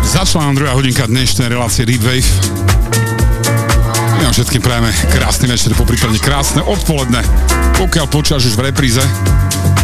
Začala nám druhá hodinka dnešnej relácie Deep Wave. Ja všetkým prajeme krásny večer, poprípadne krásne odpoledne, pokiaľ počúvaš už v repríze.